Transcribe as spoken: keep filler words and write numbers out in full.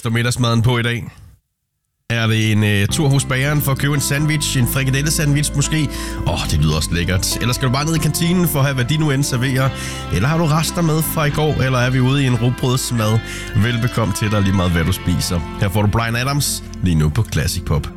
står middagsmaden på i dag? Er det en uh, tur hos bageren for at købe en sandwich, en frikadelle-sandwich måske? Åh, oh, det lyder også lækkert. Eller skal du bare ned i kantinen for at have, hvad de nu end serverer? Eller har du rester med fra i går? Eller er vi ude i en rugbrødsmad? Velbekomme til dig lige meget, hvad du spiser. Her får du Bryan Adams lige nu på Classic Pop.